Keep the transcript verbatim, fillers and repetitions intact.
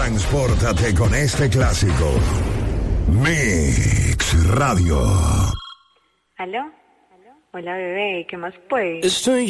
Transpórtate con este clásico. Mix Radio. ¿Aló? Hola, bebé, ¿qué más pues? Estoy